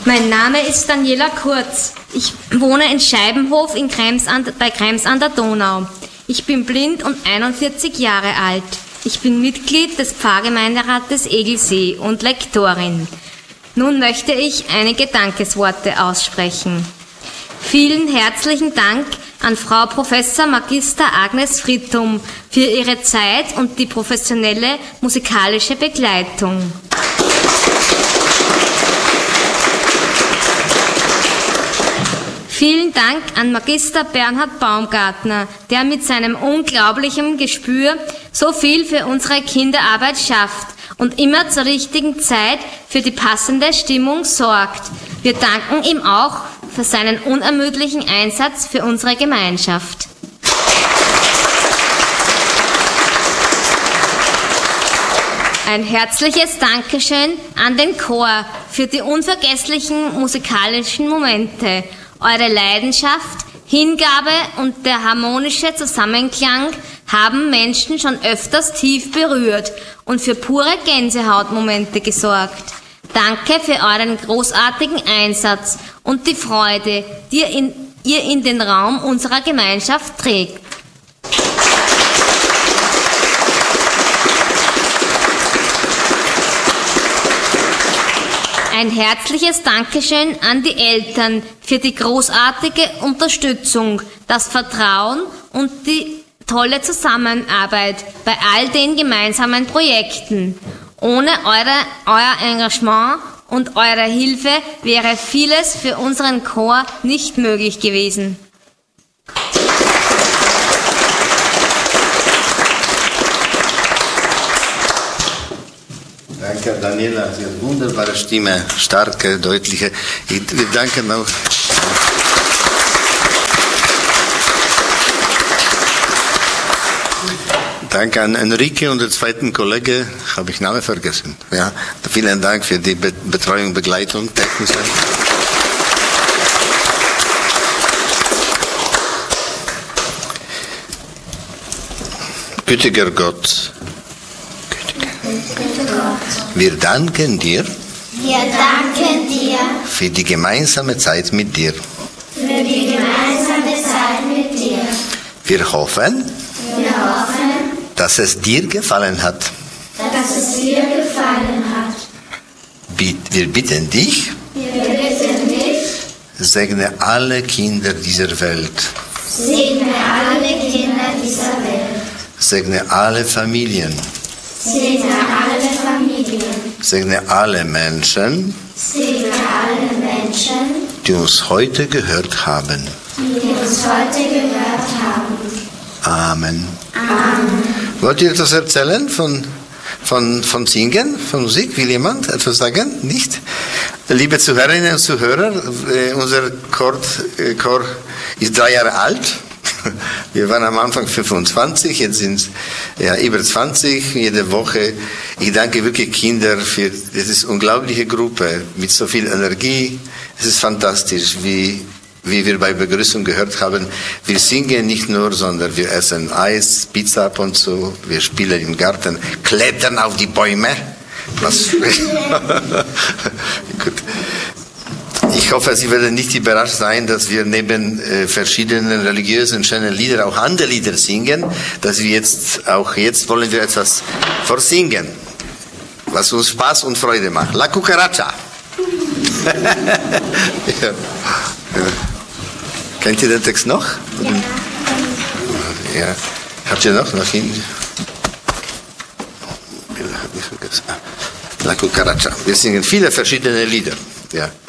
Mein Name ist Daniela Kurz. Ich wohne in Scheibenhof bei Krems an der Donau. Ich bin blind und 41 Jahre alt. Ich bin Mitglied des Pfarrgemeinderates Egelsee und Lektorin. Nun möchte ich einige Dankesworte aussprechen. Vielen herzlichen Dank an Frau Professor Magister Agnes Frittum für ihre Zeit und die professionelle musikalische Begleitung. Vielen Dank an Magister Bernhard Baumgartner, der mit seinem unglaublichen Gespür so viel für unsere Kinderarbeit schafft und immer zur richtigen Zeit für die passende Stimmung sorgt. Wir danken ihm auch für seinen unermüdlichen Einsatz für unsere Gemeinschaft. Ein herzliches Dankeschön an den Chor für die unvergesslichen musikalischen Momente. Eure Leidenschaft, Hingabe und der harmonische Zusammenklang haben Menschen schon öfters tief berührt und für pure Gänsehautmomente gesorgt. Danke für euren großartigen Einsatz und die Freude, die ihr in den Raum unserer Gemeinschaft trägt. Ein herzliches Dankeschön an die Eltern für die großartige Unterstützung, das Vertrauen und die tolle Zusammenarbeit bei all den gemeinsamen Projekten. Ohne euer Engagement und eure Hilfe wäre vieles für unseren Chor nicht möglich gewesen. Danke, Daniela, Sie haben wunderbare Stimme, starke, deutliche. Wir danken auch. Danke an Enrique und den zweiten Kollege, habe ich Namen vergessen. Ja, vielen Dank für die Betreuung, Begleitung, technische. Gütiger Gott, wir danken dir für die gemeinsame Zeit mit dir. Wir hoffen, dass es dir gefallen hat. Wir bitten dich, segne alle Kinder dieser Welt. Segne alle Familien. Segne alle Menschen, die uns heute gehört haben. Amen. Wollt ihr etwas erzählen von Singen, von Musik? Will jemand etwas sagen? Nicht? Liebe Zuhörerinnen und Zuhörer, unser Chor ist 3 Jahre alt. Wir waren am Anfang 25, jetzt sind es über 20 jede Woche. Ich danke wirklich Kindern für diese unglaubliche Gruppe mit so viel Energie. Es ist fantastisch, wie wir bei Begrüßung gehört haben. Wir singen nicht nur, sondern wir essen Eis, Pizza ab und zu. Wir spielen im Garten, klettern auf die Bäume. Gut. Ich hoffe, Sie werden nicht überrascht sein, dass wir neben verschiedenen religiösen schönen Liedern auch andere Lieder singen, dass wir jetzt wollen wir etwas vorsingen, was uns Spaß und Freude macht. La Cucaracha. Ja. Kennt ihr den Text noch? Ja. Habt ihr noch hin? La Cucaracha. Wir singen viele verschiedene Lieder. Ja.